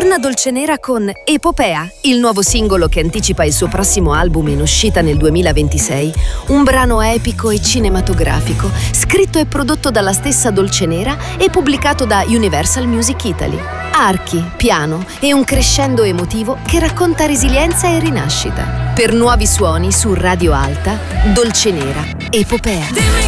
Anna Dolcenera con Epopea, il nuovo singolo che anticipa il suo prossimo album in uscita nel 2026, un brano epico e cinematografico, scritto e prodotto dalla stessa Dolcenera e pubblicato da Universal Music Italy. Archi, piano e un crescendo emotivo che racconta resilienza e rinascita. Per nuovi suoni su Radio Alta, Dolcenera, Epopea.